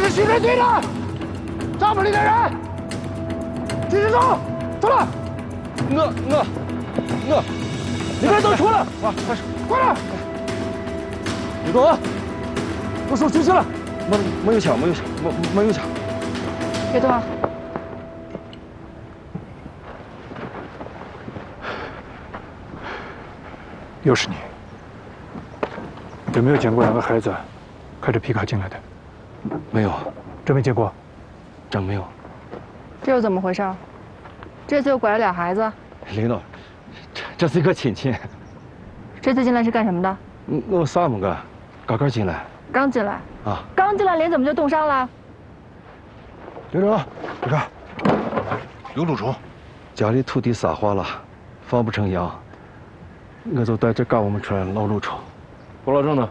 是徐队队长，帐篷里的人，继续走，出来！ 我， 里边都出来！ 啊，快手， 快点！ 李东， 把手举起来！ 没有枪，没有枪。 别动！ 又是你，有没有见过两个孩子开着皮卡进来的？ 没有， 真没见过。 真没有。 这又怎么回事？这次又拐了俩孩子。 领导，这是一个亲戚。 这次进来是干什么的？ 我啥没干，刚进来。 刚进来。 啊。 刚进来脸怎么就冻伤了？ 领导，你看， 有蛀虫， 家里土地沙化了，放不成羊，我就在这赶我们村捞蛀虫。 胡老郑呢？